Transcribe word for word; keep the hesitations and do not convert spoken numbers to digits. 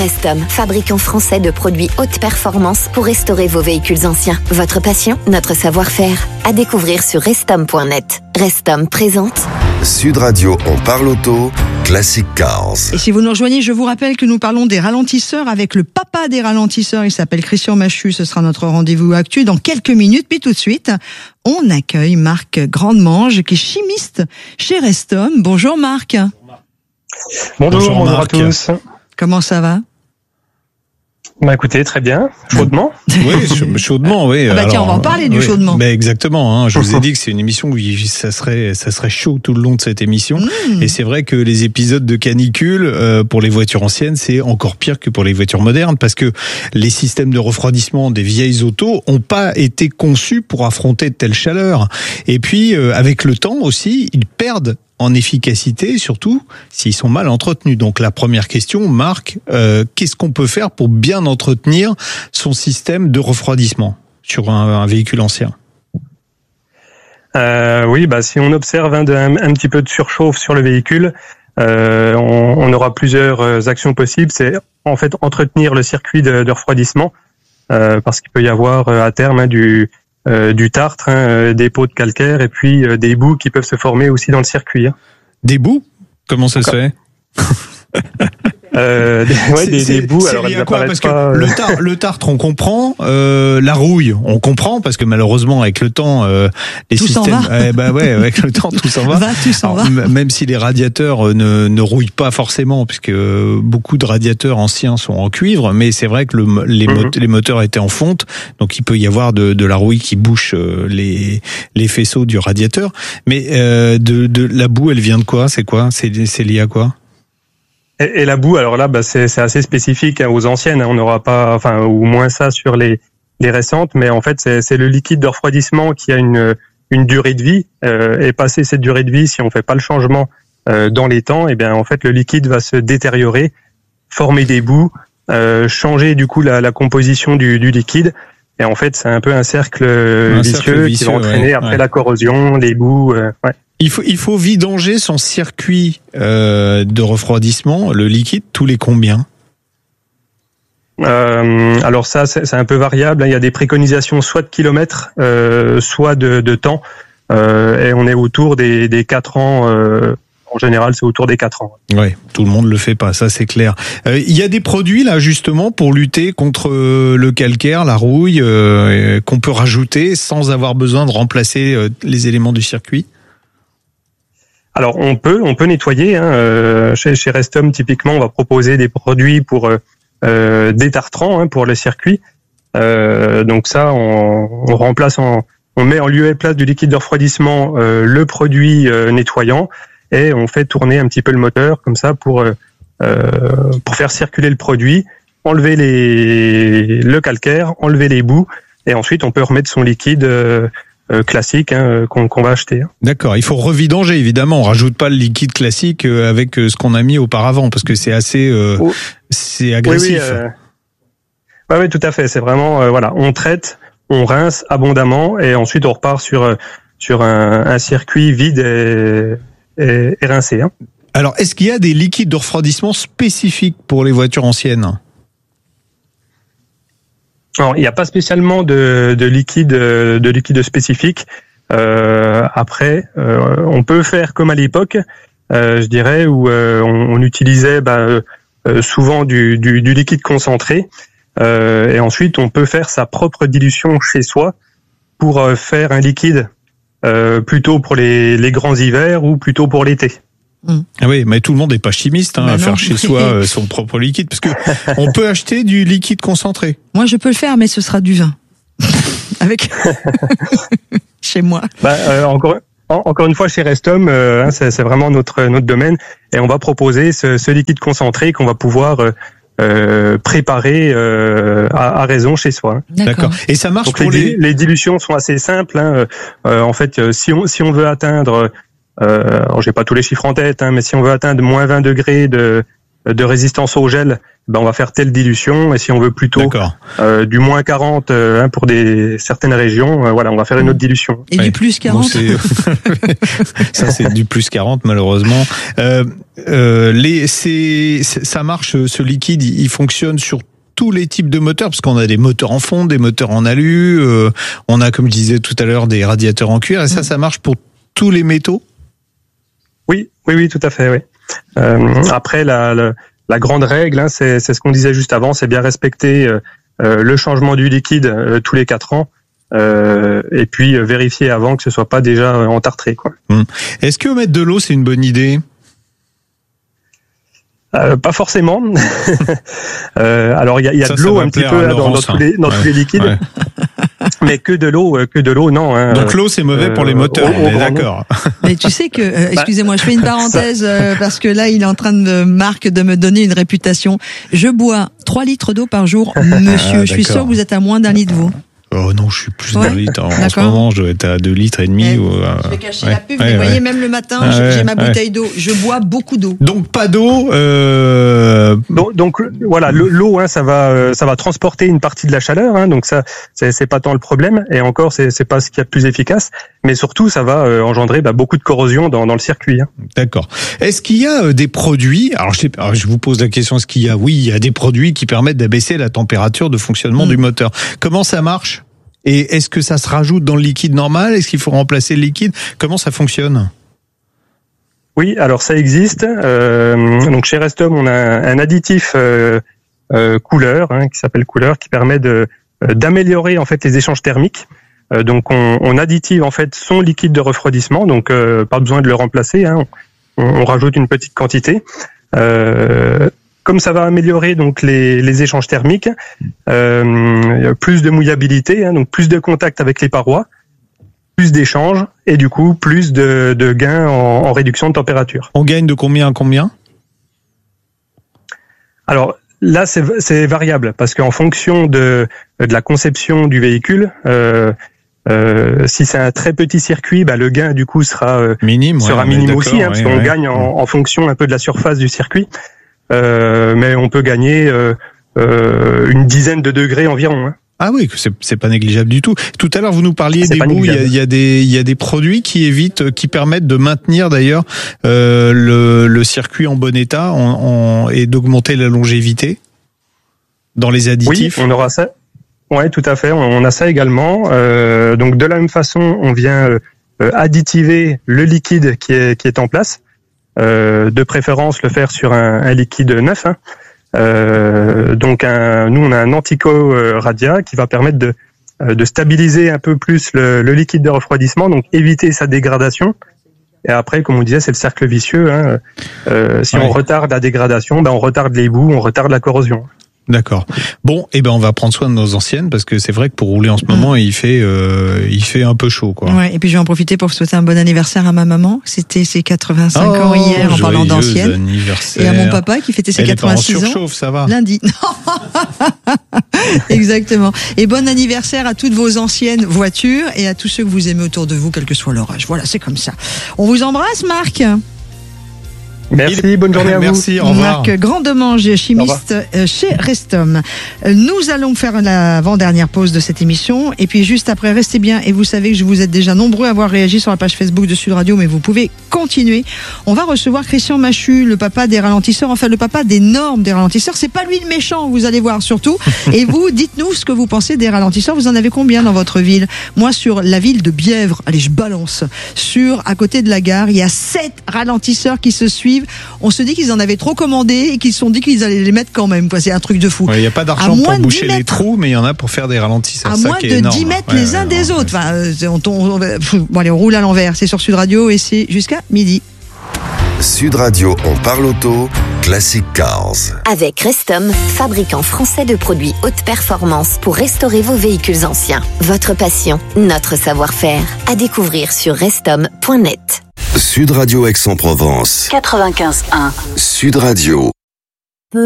Restom, fabricant français de produits haute performance pour restaurer vos véhicules anciens. Votre passion, notre savoir-faire. À découvrir sur restom point net. Restom présente Sud Radio, on parle auto, Classic Cars. Et si vous nous rejoignez, je vous rappelle que nous parlons des ralentisseurs avec le papa des ralentisseurs. Il s'appelle Christian Machu. Ce sera notre rendez-vous actu dans quelques minutes. Puis tout de suite, on accueille Marc Grandemange, qui est chimiste chez Restom. Bonjour Marc. Bonjour, bonjour, bonjour Marc. à tous. Comment ça va? Bah écoutez, très bien, chaudement. Oui, chaudement, oui. Ah bah tiens, Alors, on va en parler du oui, chaudement. Mais exactement, hein, je vous ai dit que c'est une émission où ça serait, ça serait chaud tout le long de cette émission. Mmh. Et c'est vrai que les épisodes de canicule, euh, pour les voitures anciennes, c'est encore pire que pour les voitures modernes, parce que les systèmes de refroidissement des vieilles autos ont pas été conçus pour affronter de telles chaleurs. Et puis, euh, avec le temps aussi, ils perdent en efficacité, surtout s'ils sont mal entretenus. Donc la première question, Marc, euh, qu'est-ce qu'on peut faire pour bien entretenir son système de refroidissement sur un, un véhicule ancien? euh, Oui, bah si on observe un, un, un petit peu de surchauffe sur le véhicule, euh, on, on aura plusieurs actions possibles. C'est en fait entretenir le circuit de, de refroidissement, euh, parce qu'il peut y avoir à terme hein, du Euh, du tartre, hein, des pots de calcaire et puis euh, des boues qui peuvent se former aussi dans le circuit. Hein. Des boues? Comment ça Encore. se fait euh, des, ouais, des, des boues. C'est alors lié à quoi? Parce pas, que le, tar, le tartre, on comprend. Euh, la rouille, on comprend parce que malheureusement, avec le temps, euh, les tout systèmes, s'en va. Eh ben ouais, avec le temps, tout s'en va. va tout s'en Alors, va. Même si les radiateurs ne, ne rouillent pas forcément, puisque beaucoup de radiateurs anciens sont en cuivre, mais c'est vrai que le, les, mmh. mot, les moteurs étaient en fonte, donc il peut y avoir de, de la rouille qui bouche les, les faisceaux du radiateur. Mais euh, de, de la boue, elle vient de quoi? C'est quoi? C'est, c'est lié à quoi? Et, et la boue, alors là, bah, c'est, c'est assez spécifique hein, aux anciennes. Hein, on n'aura pas, enfin, ou moins ça sur les, les récentes. Mais en fait, c'est, c'est le liquide de refroidissement qui a une, une durée de vie. Euh, et passé cette durée de vie, si on fait pas le changement euh, dans les temps, et bien en fait, le liquide va se détériorer, former des boues, euh, changer du coup la, la composition du, du liquide. Et en fait, c'est un peu un cercle, un vicieux, cercle vicieux qui va entraîner ouais, après ouais. la corrosion, les boues. Euh, ouais. Il faut, il faut vidanger son circuit euh, de refroidissement, le liquide, tous les combien? euh, Alors ça, c'est, c'est un peu variable. Il y a des préconisations soit de kilomètres, euh, soit de, de temps. Euh, et on est autour des, des quatre ans. Euh, en général, c'est autour des quatre ans. Oui, tout le monde le fait pas, ça c'est clair. Euh, il y a des produits là justement pour lutter contre le calcaire, la rouille, euh, qu'on peut rajouter sans avoir besoin de remplacer euh, les éléments du circuit? Alors on peut, on peut nettoyer. Hein, euh, chez, chez Restom, typiquement, on va proposer des produits pour euh, détartrants hein, pour le circuit. Euh, donc ça, on, on remplace, en, on met en lieu et place du liquide de refroidissement euh, le produit euh, nettoyant et on fait tourner un petit peu le moteur comme ça pour euh, pour faire circuler le produit, enlever les le calcaire, enlever les boues et ensuite on peut remettre son liquide. Euh, Euh, classique hein, qu'on, qu'on va acheter. D'accord, il faut revidanger évidemment, on rajoute pas le liquide classique avec ce qu'on a mis auparavant parce que c'est assez euh, oh. c'est agressif. Oui, oui, euh... ouais, oui, tout à fait, c'est vraiment euh, voilà, on traite, on rince abondamment et ensuite on repart sur sur un, un circuit vide et, et, et rincé. Hein. Alors, est-ce qu'il y a des liquides de refroidissement spécifiques pour les voitures anciennes ? Alors, il n'y a pas spécialement de, de liquide de liquide spécifique. Euh, après, euh, on peut faire comme à l'époque, euh, je dirais, où euh, on, on utilisait bah, euh, souvent du, du, du liquide concentré, euh, et ensuite on peut faire sa propre dilution chez soi pour euh, faire un liquide euh, plutôt pour les, les grands hivers ou plutôt pour l'été. Ah oui, mais tout le monde n'est pas chimiste hein, bah à faire chez soi son propre liquide, parce que on peut acheter du liquide concentré. Moi, je peux le faire, mais ce sera du vin avec chez moi. Bah, euh, encore, encore une fois, chez Restom, euh, c'est, c'est vraiment notre notre domaine, et on va proposer ce, ce liquide concentré qu'on va pouvoir euh, euh, préparer euh, à, à raison chez soi. D'accord. D'accord. Et ça marche. Donc pour les, les les dilutions sont assez simples. Hein. Euh, en fait, si on si on veut atteindre Euh, alors j'ai pas tous les chiffres en tête, hein, mais si on veut atteindre moins vingt degrés de de résistance au gel, ben on va faire telle dilution. Et si on veut plutôt euh, du moins quarante euh, hein, pour des certaines régions, euh, voilà, on va faire une autre dilution. Et ouais. du plus quarante. Bon, ça c'est du plus quarante malheureusement. Euh, euh, les, c'est, ça marche, ce liquide, il fonctionne sur tous les types de moteurs, parce qu'on a des moteurs en fonte, des moteurs en alu, euh, on a, comme je disais tout à l'heure, des radiateurs en cuir. Et ça, ça marche pour tous les métaux. Oui, oui, oui, tout à fait. Oui. Euh, après, la, la, la grande règle, hein, c'est, c'est ce qu'on disait juste avant, c'est bien respecter euh, euh, le changement du liquide euh, tous les quatre ans, euh, et puis euh, vérifier avant que ce soit pas déjà euh, entartré, quoi. Hum. Est-ce que mettre de l'eau, c'est une bonne idée ? Euh, pas forcément. euh, alors il y a, y a ça, de l'eau un petit peu là, dans, dans, Laurence, tous les, dans ouais. tous les liquides, ouais. mais que de l'eau, que de l'eau, non. Hein. Donc l'eau c'est mauvais euh, pour les moteurs, au, on est d'accord. Mais tu sais que, euh, excusez-moi, je fais une parenthèse euh, parce que là il est en train de Marc de me donner une réputation. Je bois trois litres d'eau par jour, monsieur. Ah, je suis sûr que vous êtes à moins d'un litre vous. Oh non, je suis plus ouais, d'un litre. En, en ce moment, je dois être à deux litres et demi. Ouais, ou, euh, je vais cacher ouais, la pub, ouais, mais vous ouais. voyez, même le matin, ah, j'ai ouais, ma bouteille ouais. d'eau. Je bois beaucoup d'eau. Donc pas d'eau. Euh... Donc, donc voilà, l'eau, hein, ça va, euh, ça va transporter une partie de la chaleur. Hein, donc ça, c'est, c'est pas tant le problème. Et encore, c'est, c'est pas ce qu'il y a de plus efficace. Mais surtout, ça va euh, engendrer bah, beaucoup de corrosion dans, dans le circuit. Hein. D'accord. Est-ce qu'il y a euh, des produits ? Alors je, sais, alors, je vous pose la question. Est-ce qu'il y a ? Oui, il y a des produits qui permettent d'abaisser la température de fonctionnement mmh. du moteur. Comment ça marche ? Et est-ce que ça se rajoute dans le liquide normal ? Est-ce qu'il faut remplacer le liquide ? Comment ça fonctionne ? Oui, alors ça existe. Euh, donc chez Restom, on a un, un additif euh, euh, couleur hein, qui s'appelle couleur, qui permet de euh, d'améliorer en fait les échanges thermiques. Euh, donc on, on additive en fait son liquide de refroidissement, donc euh, pas besoin de le remplacer. Hein, on, on rajoute une petite quantité. Euh, Comme ça va améliorer donc les, les échanges thermiques, euh, plus de mouillabilité, hein, donc plus de contact avec les parois, plus d'échanges et du coup plus de, de gains en, en réduction de température. On gagne de combien à combien ? Alors là c'est, c'est variable parce qu'en fonction de, de la conception du véhicule, euh, euh, si c'est un très petit circuit, bah, le gain du coup sera euh, minime, sera ouais, minime aussi, hein, parce ouais, qu'on ouais. gagne en, en fonction un peu de la surface du circuit. Euh, mais on peut gagner euh, euh, une dizaine de degrés environ. Hein. Ah oui, c'est, c'est pas négligeable du tout. Tout à l'heure, vous nous parliez c'est des bouts. Il y, a, il y a des, il y a des produits qui évitent, qui permettent de maintenir d'ailleurs euh, le, le circuit en bon état en, en, et d'augmenter la longévité dans les additifs. Oui, on aura ça. Ouais, tout à fait. On a ça également. Euh, donc de la même façon, on vient euh, additiver le liquide qui est qui est en place. Euh, de préférence le faire sur un, un liquide neuf. Hein. Euh, donc un, nous on a un Antico euh, Radia qui va permettre de, euh, de stabiliser un peu plus le, le liquide de refroidissement, donc éviter sa dégradation. Et après, comme on disait, c'est le cercle vicieux. Hein. Euh, si ouais. on retarde la dégradation, ben on retarde les bouts, on retarde la corrosion. D'accord. Bon, eh ben on va prendre soin de nos anciennes parce que c'est vrai que pour rouler en ce moment, mmh. il fait euh, il fait un peu chaud quoi. Ouais, et puis je vais en profiter pour souhaiter un bon anniversaire à ma maman. C'était ses quatre-vingt-cinq oh, ans hier en parlant d'anciennes. Et à mon papa qui fêtait ses Elle quatre-vingt-six est pas en ans. surchauffe, ça va. Lundi. Exactement. Et bon anniversaire à toutes vos anciennes voitures et à tous ceux que vous aimez autour de vous, quel que soit leur âge. Voilà, c'est comme ça. On vous embrasse, Marc. Merci, bonne journée à vous. Merci, au revoir. Marc Grandemange, chimiste chez Restom. Nous allons faire l'avant-dernière pause de cette émission. Et puis juste après, restez bien. Et vous savez que je vous êtes déjà nombreux à avoir réagi sur la page Facebook de Sud Radio, mais vous pouvez continuer. On va recevoir Christian Machu, le papa des ralentisseurs, enfin le papa des normes des ralentisseurs. C'est pas lui le méchant, vous allez voir surtout. Et vous, dites-nous ce que vous pensez des ralentisseurs. Vous en avez combien dans votre ville ? Moi, sur la ville de Bièvre, allez, je balance. Sur, à côté de la gare, il y a sept ralentisseurs qui se suivent. On se dit qu'ils en avaient trop commandé et qu'ils se sont dit qu'ils allaient les mettre quand même. C'est un truc de fou. Il ouais, n'y a pas d'argent pour boucher les trous, mais il y en a pour faire des ralentisseurs. À ça moins qui de est énorme. dix mètres ouais, les ouais, uns non, des ouais. autres. Enfin, on, on, on, bon, allez, on roule à l'envers. C'est sur Sud Radio et c'est jusqu'à midi. Sud Radio, on parle auto, Classic Cars. Avec Restom, fabricant français de produits haute performance pour restaurer vos véhicules anciens. Votre passion, notre savoir-faire. À découvrir sur restom point net. Sud Radio Aix-en-Provence. quatre-vingt-quinze un. Sud Radio.